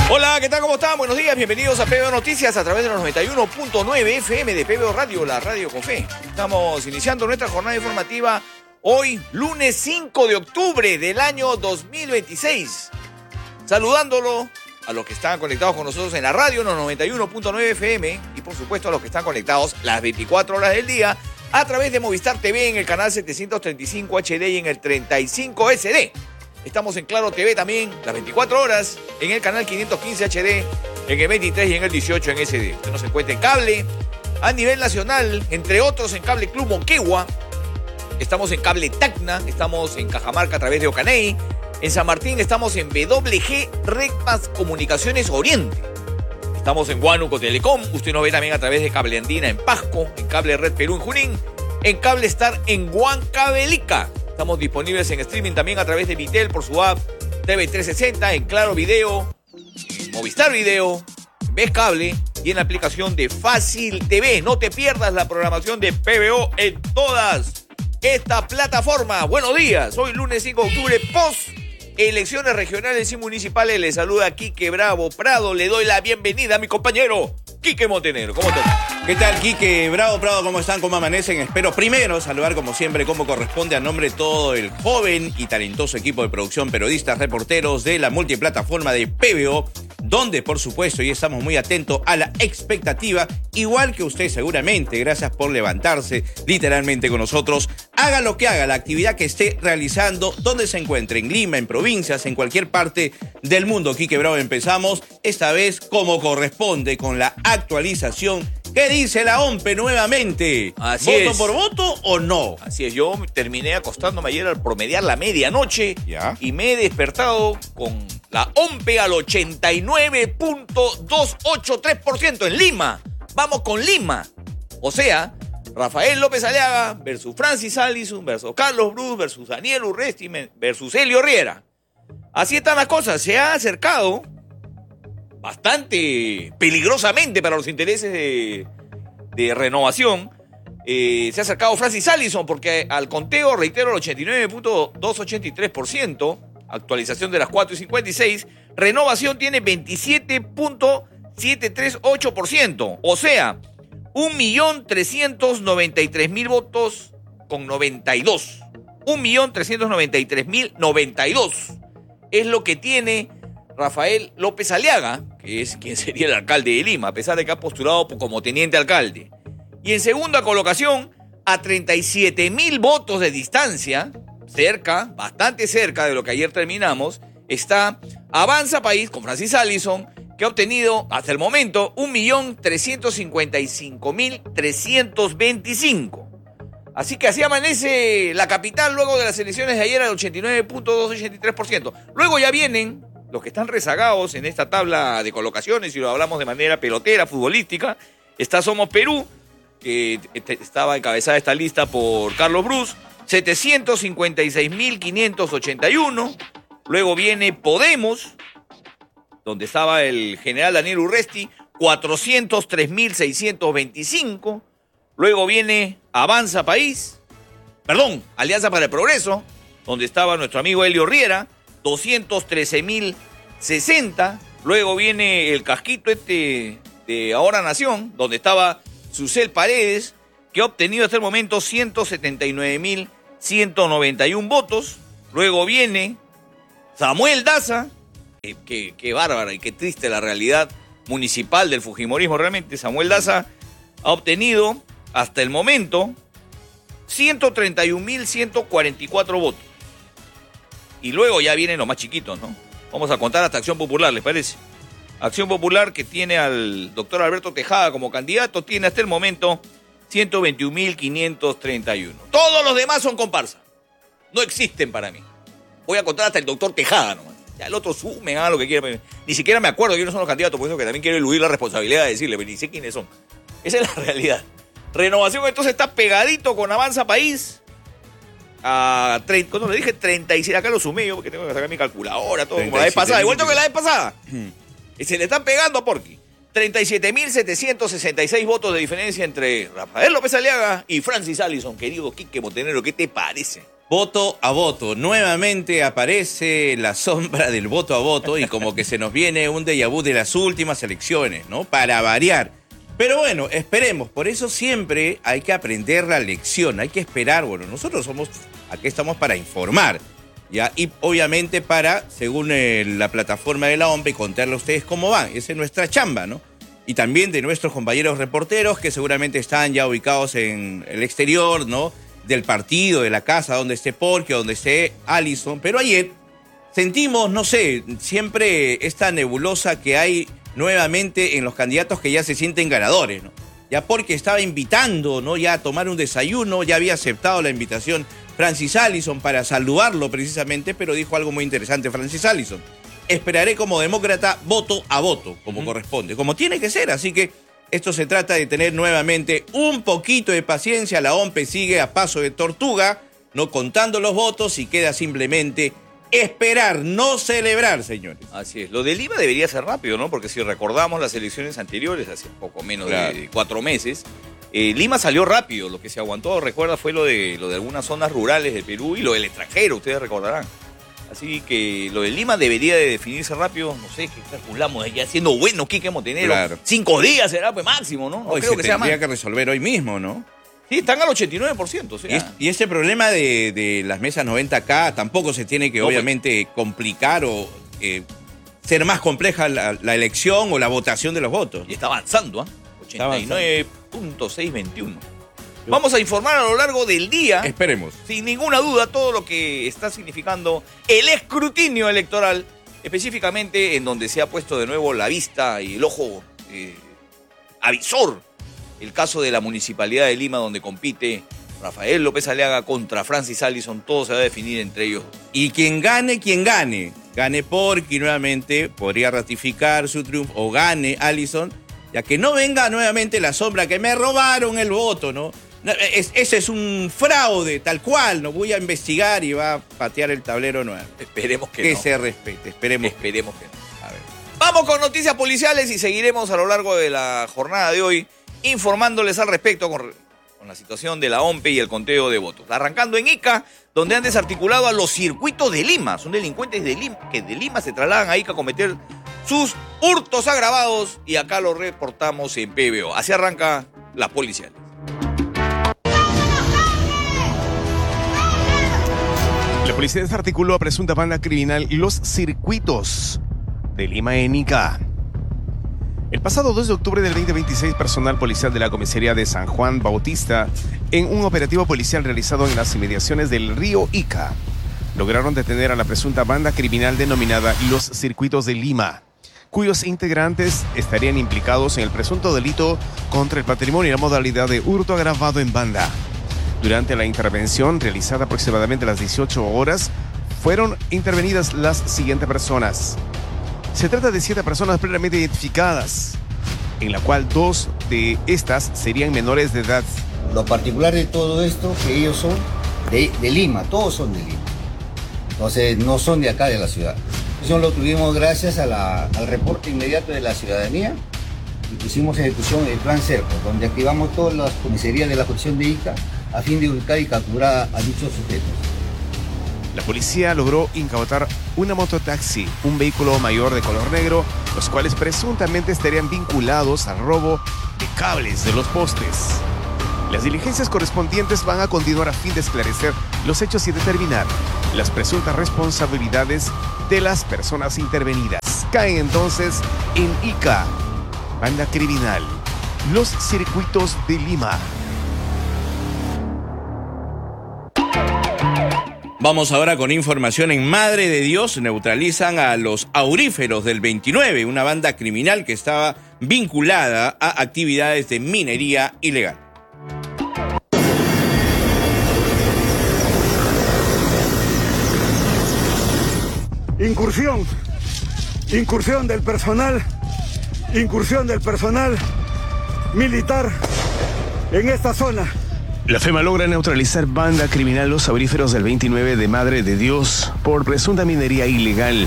Hola, ¿qué tal? ¿Cómo están? Buenos días, bienvenidos a PBO Noticias a través de los 91.9 FM de PBO Radio, la radio con fe. Estamos iniciando nuestra jornada informativa hoy, lunes 5 de octubre del año 2026. Saludándolo a los que están conectados con nosotros en la radio, en los 91.9 FM, y por supuesto a los que están conectados las 24 horas del día a través de Movistar TV en el canal 735 HD y en el 35 SD. Estamos en Claro TV también, las 24 horas, en el canal 515 HD, en el 23 y en el 18 en SD. Usted nos encuentra en cable a nivel nacional, entre otros en Cable Club Moquegua. Estamos en Cable Tacna, estamos en Cajamarca a través de Ocaney. En San Martín estamos en WG Recpas Comunicaciones Oriente. Estamos en Huánuco Telecom. Usted nos ve también a través de Cable Andina en Pasco, en Cable Red Perú en Junín, en Cable Star en Huancavelica. Estamos disponibles en streaming también a través de Vitel por su app TV360, en Claro Video, en Movistar Video, en Ves Cable y en la aplicación de Fácil TV. No te pierdas la programación de PBO en todas esta plataforma. Buenos días, hoy lunes 5 de octubre, post elecciones regionales y municipales. Le saluda Quique Bravo Prado. Le doy la bienvenida a mi compañero Quique Montenegro. ¿Cómo estás? ¿Qué tal, Quique Bravo Prado? ¿Cómo están? ¿Cómo amanecen? Espero primero saludar, como siempre, como corresponde, a nombre de todo el joven y talentoso equipo de producción, periodistas, reporteros de la multiplataforma de PBO, donde, por supuesto, y estamos muy atentos a la expectativa, igual que usted seguramente. Gracias por levantarse literalmente con nosotros. Haga lo que haga, la actividad que esté realizando, donde se encuentre, en Lima, en provincias, en cualquier parte del mundo. Quique Bravo, empezamos esta vez como corresponde, con la actualización. ¿Qué dice la OMPE nuevamente? Así ¿Voto es. por voto o no? Así es, yo terminé acostándome ayer al promediar la medianoche. Ya. Y me he despertado con la OMPE al 89.283% en Lima. Vamos con Lima. O sea, Rafael López Aliaga versus Francis Allison versus Carlos Bruce versus Daniel Urresti versus Helio Riera. Así están las cosas. Se ha acercado bastante peligrosamente para los intereses de Renovación. Se ha acercado Francis Allison porque al conteo, reitero, el 89.283%, actualización de las 4:56, Renovación tiene 27.738%, o sea, 1.393.000 votos con 92. 1.393.092 es lo que tiene Rafael López Aliaga, que es quien sería el alcalde de Lima, a pesar de que ha postulado como teniente alcalde. Y en segunda colocación, a 37.000 votos de distancia, cerca, bastante cerca de lo que ayer terminamos, está Avanza País con Francis Allison, que ha obtenido hasta el momento 1.355.325. Así que así amanece la capital luego de las elecciones de ayer al 89.283%. Luego ya vienen los que están rezagados en esta tabla de colocaciones, y lo hablamos de manera pelotera, futbolística. Está Somos Perú, que estaba encabezada esta lista por Carlos Bruce, 756.581. Luego viene Podemos, donde estaba el general Daniel Urresti, 403.625. Luego viene Alianza para el Progreso, donde estaba nuestro amigo Helio Riera, 213.060. Luego viene el casquito de Ahora Nación, donde estaba Susel Paredes, que ha obtenido hasta el momento 179.191 votos. Luego viene Samuel Daza, qué bárbara y qué triste la realidad municipal del fujimorismo realmente. Samuel Daza ha obtenido hasta el momento 131.144 votos. Y luego ya vienen los más chiquitos, ¿no? Vamos a contar hasta Acción Popular, ¿les parece? Acción Popular, que tiene al doctor Alberto Tejada como candidato, tiene hasta el momento 121.531. Todos los demás son comparsa. No existen para mí. Voy a contar hasta el doctor Tejada nomás. Ya el otro sume, haga lo que quiera. Ni siquiera me acuerdo quiénes son los candidatos, por eso que también quiero eludir la responsabilidad de decirle, pero ni sé quiénes son. Esa es la realidad. Renovación entonces está pegadito con Avanza País. A 30, cuando le dije 36, acá lo sumé yo porque tengo que sacar mi calculadora, todo como la vez pasada. Igual que la vez pasada. Y se le están pegando a Porky. 37.766 votos de diferencia entre Rafael López Aliaga y Francis Allison. Querido Quique Montenegro, ¿qué te parece? Voto a voto. Nuevamente aparece la sombra del voto a voto y como que se nos viene un déjà vu de las últimas elecciones, ¿no? Para variar. Pero bueno, esperemos. Por eso siempre hay que aprender la lección, hay que esperar. Bueno, nosotros aquí estamos para informar, ¿ya? Y obviamente para, según la plataforma de la OMPE, contarle a ustedes cómo van. Esa es nuestra chamba, ¿no? Y también de nuestros compañeros reporteros que seguramente están ya ubicados en el exterior, ¿no? Del partido, de la casa, donde esté Porky, donde esté Allison. Pero ayer sentimos, no sé, siempre esta nebulosa que hay nuevamente en los candidatos que ya se sienten ganadores, ¿no? Ya Porky estaba invitando, ¿no? Ya a tomar un desayuno, ya había aceptado la invitación Francis Allison para saludarlo precisamente, pero dijo algo muy interesante Francis Allison. Esperaré como demócrata voto a voto, como corresponde, como tiene que ser. Así que esto se trata de tener nuevamente un poquito de paciencia. La OMPE sigue a paso de tortuga, no contando los votos, y queda simplemente esperar, no celebrar, señores. Así es. Lo de Lima debería ser rápido, ¿no? Porque si recordamos las elecciones anteriores, hace poco menos de 4 meses, Lima salió rápido. Lo que se aguantó, recuerda, fue lo de algunas zonas rurales de Perú y lo del extranjero, ustedes recordarán. Así que lo de Lima debería de definirse rápido. No sé, que calculamos ya siendo bueno, Quique Montenegro. Claro. 5 días será pues máximo, ¿no? No creo que sea más. Tendría que resolver hoy mismo, ¿no? Sí, están al 89%. O sea. Y este problema de las mesas 90K tampoco se tiene que obviamente complicar o ser más compleja la elección o la votación de los votos. Y está avanzando, ¿ah? 89.621. Vamos a informar a lo largo del día. Esperemos. Sin ninguna duda, todo lo que está significando el escrutinio electoral, específicamente en donde se ha puesto de nuevo la vista y el ojo avisor. El caso de la Municipalidad de Lima, donde compite Rafael López Aliaga contra Francis Allison, todo se va a definir entre ellos. Y quien gane, gane Porky nuevamente, podría ratificar su triunfo, o gane Allison, ya que no venga nuevamente la sombra que me robaron el voto, ¿no? Ese es un fraude, tal cual. No voy a investigar y va a patear el tablero nuevo. Esperemos que no. Que se respete, esperemos que no. A ver. Vamos con noticias policiales y seguiremos a lo largo de la jornada de hoy informándoles al respecto con la situación de la OMPE y el conteo de votos. Arrancando en Ica, donde han desarticulado a los circuitos de Lima. Son delincuentes de Lima que de Lima se trasladan a Ica a cometer sus hurtos agravados, y acá lo reportamos en PBO. Así arranca la policial. La policía desarticuló a presunta banda criminal Los Circuitos de Lima en Ica. El pasado 2 de octubre del 2026, personal policial de la comisaría de San Juan Bautista, en un operativo policial realizado en las inmediaciones del río Ica, lograron detener a la presunta banda criminal denominada Los Circuitos de Lima, cuyos integrantes estarían implicados en el presunto delito contra el patrimonio y la modalidad de hurto agravado en banda. Durante la intervención, realizada aproximadamente a las 18 horas, fueron intervenidas las siguientes personas. Se trata de 7 personas plenamente identificadas, en la cual 2 de estas serían menores de edad. Lo particular de todo esto, que ellos son de Lima, todos son de Lima. Entonces no son de acá de la ciudad. Eso lo tuvimos gracias a al reporte inmediato de la ciudadanía, y pusimos en ejecución el plan Cerco, donde activamos todas las comisarías de la jurisdicción de Ica a fin de ubicar y capturar a dichos sujetos. La policía logró incautar una mototaxi, un vehículo mayor de color negro, los cuales presuntamente estarían vinculados al robo de cables de los postes. Las diligencias correspondientes van a continuar a fin de esclarecer los hechos y determinar las presuntas responsabilidades de las personas intervenidas. Caen entonces en Ica, banda criminal, Los Circuitos de Lima. Vamos ahora con información en Madre de Dios. Neutralizan a los auríferos del 29, una banda criminal que estaba vinculada a actividades de minería ilegal. Incursión del personal militar en esta zona. La FEMA logra neutralizar banda criminal Los Auríferos del 29 de Madre de Dios por presunta minería ilegal.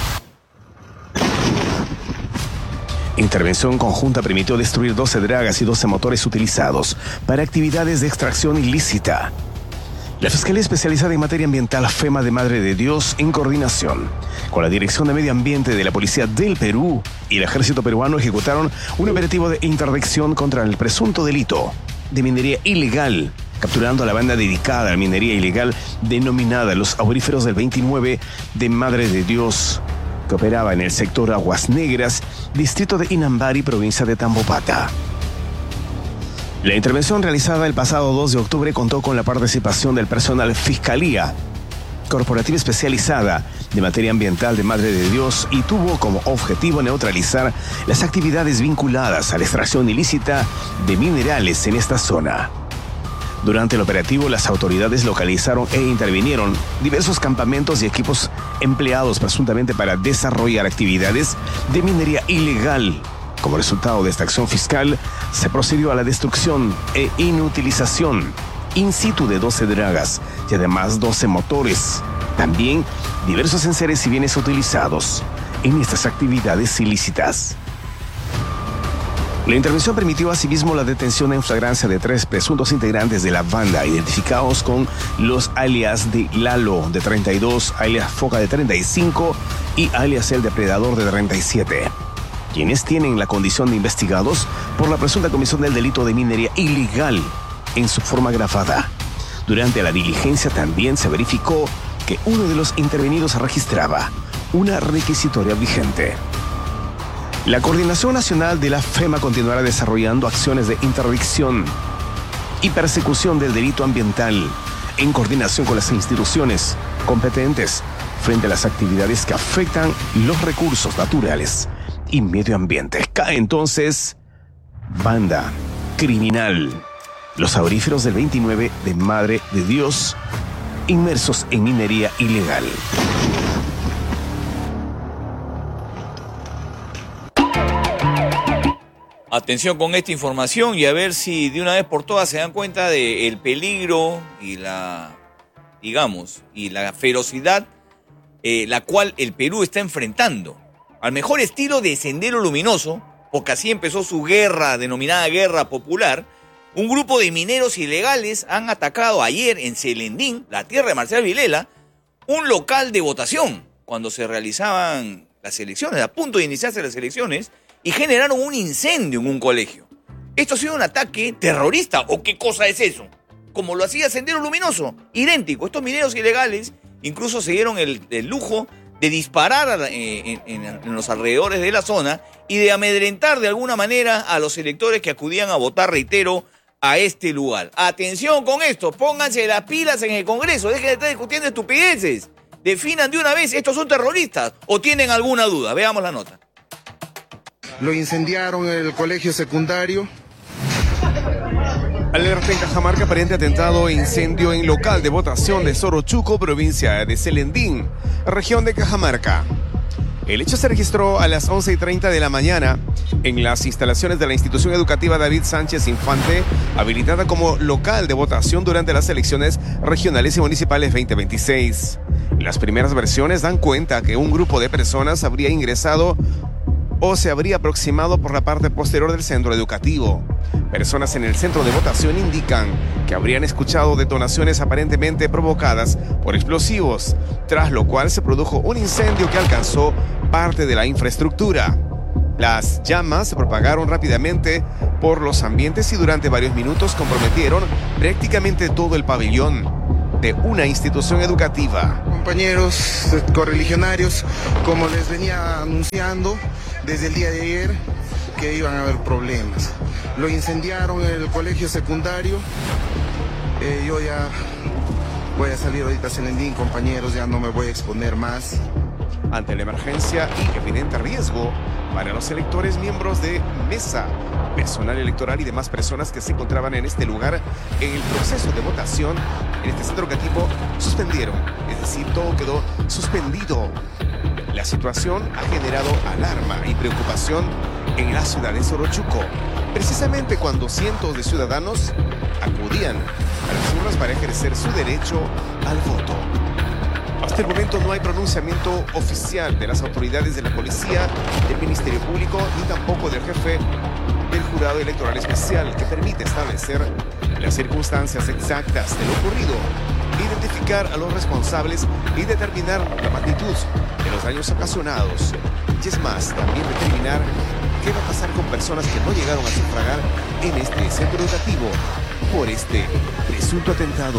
Intervención conjunta permitió destruir 12 dragas y 12 motores utilizados para actividades de extracción ilícita. La Fiscalía Especializada en Materia Ambiental FEMA de Madre de Dios, en coordinación con la Dirección de Medio Ambiente de la Policía del Perú y el Ejército Peruano, ejecutaron un operativo de interdicción contra el presunto delito de minería ilegal, capturando a la banda dedicada a la minería ilegal denominada Los Auríferos del 29 de Madre de Dios, que operaba en el sector Aguas Negras, distrito de Inambari, provincia de Tambopata. La intervención realizada el pasado 2 de octubre contó con la participación del personal Fiscalía Corporativa Especializada de Materia Ambiental de Madre de Dios y tuvo como objetivo neutralizar las actividades vinculadas a la extracción ilícita de minerales en esta zona. Durante el operativo, las autoridades localizaron e intervinieron diversos campamentos y equipos empleados presuntamente para desarrollar actividades de minería ilegal. Como resultado de esta acción fiscal, se procedió a la destrucción e inutilización in situ de 12 dragas y además 12 motores. También diversos enseres y bienes utilizados en estas actividades ilícitas. La intervención permitió asimismo la detención en flagrancia de 3 presuntos integrantes de la banda, identificados con los alias de Lalo, de 32, alias Foca, de 35 y alias El Depredador, de 37. Quienes tienen la condición de investigados por la presunta comisión del delito de minería ilegal en su forma agravada. Durante la diligencia también se verificó que uno de los intervenidos registraba una requisitoria vigente. La Coordinación Nacional de la FEMA continuará desarrollando acciones de interdicción y persecución del delito ambiental en coordinación con las instituciones competentes frente a las actividades que afectan los recursos naturales y medio ambiente. Cae entonces banda criminal. Los auríferos del 29 de Madre de Dios, inmersos en minería ilegal. Atención con esta información y a ver si de una vez por todas se dan cuenta del peligro y la ferocidad la cual el Perú está enfrentando. Al mejor estilo de Sendero Luminoso, porque así empezó su guerra, denominada Guerra Popular, un grupo de mineros ilegales han atacado ayer en Celendín, la tierra de Marcial Vilela, un local de votación cuando se realizaban las elecciones, a punto de iniciarse las elecciones, y generaron un incendio en un colegio. Esto ha sido un ataque terrorista, ¿o qué cosa es eso? Como lo hacía Sendero Luminoso, idéntico. Estos mineros ilegales incluso se dieron el lujo de disparar en los alrededores de la zona y de amedrentar de alguna manera a los electores que acudían a votar, reitero, a este lugar. Atención con esto, pónganse las pilas en el Congreso, dejen de estar discutiendo estupideces. Definan de una vez, ¿estos son terroristas o tienen alguna duda? Veamos la nota. Lo incendiaron en el colegio secundario. Alerta en Cajamarca, aparente atentado e incendio en local de votación de Sorochuco, provincia de Celendín, región de Cajamarca. El hecho se registró a las 11:30 de la mañana en las instalaciones de la institución educativa David Sánchez Infante, habilitada como local de votación durante las elecciones regionales y municipales 2026. Las primeras versiones dan cuenta que un grupo de personas habría ingresado o se habría aproximado por la parte posterior del centro educativo. Personas en el centro de votación indican que habrían escuchado detonaciones aparentemente provocadas por explosivos, tras lo cual se produjo un incendio que alcanzó parte de la infraestructura. Las llamas se propagaron rápidamente por los ambientes y durante varios minutos comprometieron prácticamente todo el pabellón de una institución educativa. Compañeros correligionarios, como les venía anunciando desde el día de ayer, que iban a haber problemas. Lo incendiaron en el colegio secundario. Yo ya voy a salir ahorita a Celendín, compañeros, ya no me voy a exponer más. Ante la emergencia y evidente riesgo para los electores, miembros de mesa, personal electoral y demás personas que se encontraban en este lugar en el proceso de votación en este centro educativo suspendieron, es decir, todo quedó suspendido. La situación ha generado alarma y preocupación en la ciudad de Sorochuco, precisamente cuando cientos de ciudadanos acudían a las urnas para ejercer su derecho al voto. Hasta el momento no hay pronunciamiento oficial de las autoridades de la policía, del Ministerio Público, ni tampoco del jefe del Jurado Electoral Especial, que permite establecer las circunstancias exactas de lo ocurrido identificar a los responsables y determinar la magnitud de los daños ocasionados. Y es más, también determinar qué va a pasar con personas que no llegaron a sufragar en este centro educativo por este presunto atentado.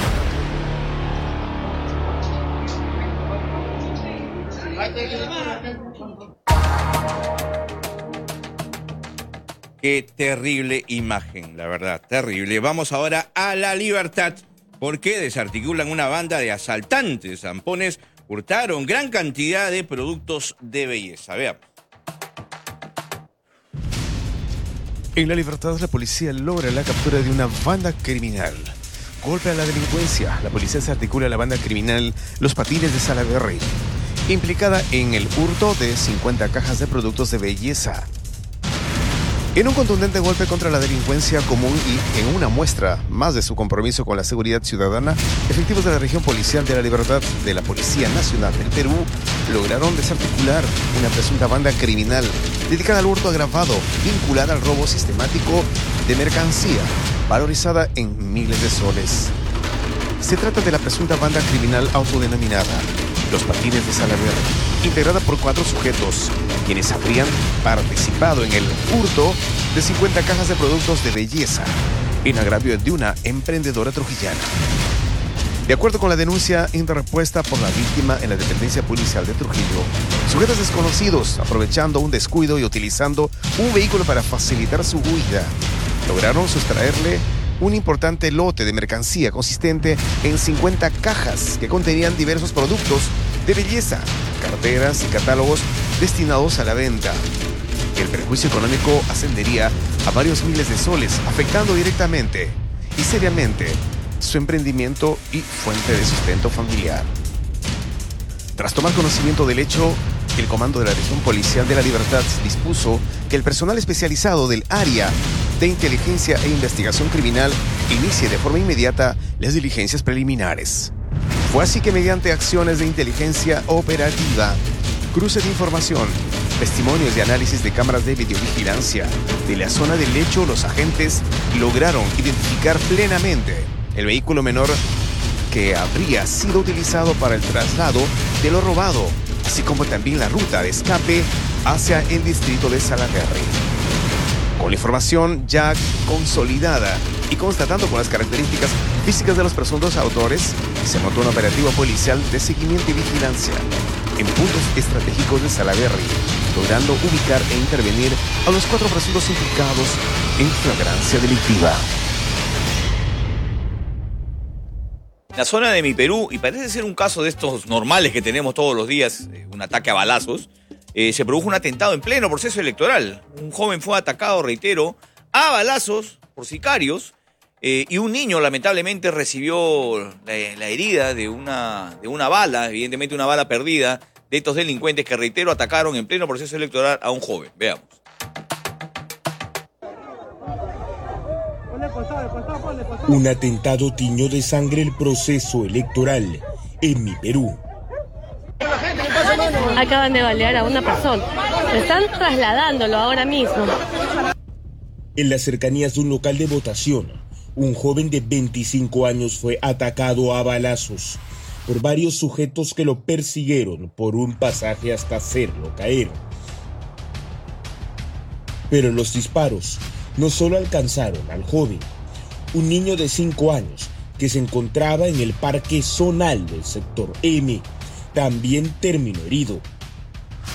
Qué terrible imagen, la verdad, terrible. Vamos ahora a La Libertad, porque desarticulan una banda de asaltantes zampones, hurtaron gran cantidad de productos de belleza. Veamos. En La Libertad, la policía logra la captura de una banda criminal. Golpe a la delincuencia. La policía desarticula la banda criminal Los Patines de Salaverry, implicada en el hurto de 50 cajas de productos de belleza. En un contundente golpe contra la delincuencia común y en una muestra más de su compromiso con la seguridad ciudadana, efectivos de la región policial de La Libertad de la Policía Nacional del Perú lograron desarticular una presunta banda criminal dedicada al hurto agravado, vinculada al robo sistemático de mercancía, valorizada en miles de soles. Se trata de la presunta banda criminal autodenominada Los Patines de Salaverry, integrada por 4 sujetos, quienes habrían participado en el hurto de 50 cajas de productos de belleza en agravio de una emprendedora trujillana. De acuerdo con la denuncia interpuesta por la víctima en la dependencia policial de Trujillo, sujetos desconocidos, aprovechando un descuido y utilizando un vehículo para facilitar su huida, lograron sustraerle un importante lote de mercancía consistente en 50 cajas que contenían diversos productos de belleza, carteras y catálogos destinados a la venta. El perjuicio económico ascendería a varios miles de soles, afectando directamente y seriamente su emprendimiento y fuente de sustento familiar. Tras tomar conocimiento del hecho, el comando de la región policial de La Libertad dispuso que el personal especializado del área de inteligencia e investigación criminal inicie de forma inmediata las diligencias preliminares. Fue así que mediante acciones de inteligencia operativa, cruce de información, testimonios y análisis de cámaras de videovigilancia de la zona del hecho, los agentes lograron identificar plenamente el vehículo menor que habría sido utilizado para el traslado de lo robado, así como también la ruta de escape hacia el distrito de Salaverry. Con la información ya consolidada y constatando con las características físicas de los presuntos autores, se montó un operativo policial de seguimiento y vigilancia en puntos estratégicos de Salaverry, logrando ubicar e intervenir a los 4 presuntos implicados en flagrancia delictiva. La zona de Mi Perú, y parece ser un caso de estos normales que tenemos todos los días, un ataque a balazos, se produjo un atentado en pleno proceso electoral. Un joven fue atacado, reitero, a balazos por sicarios, y un niño lamentablemente recibió la herida de una bala, evidentemente una bala perdida, de estos delincuentes que, reitero, atacaron en pleno proceso electoral a un joven. Veamos. Un atentado tiñó de sangre el proceso electoral en Mi Perú. Acaban de balear a una persona. Están trasladándolo ahora mismo. En las cercanías de un local de votación, un joven de 25 años fue atacado a balazos por varios sujetos que lo persiguieron por un pasaje hasta hacerlo caer. Pero los disparos no solo alcanzaron al joven. Un niño de 5 años que se encontraba en el parque zonal del sector M también terminó herido.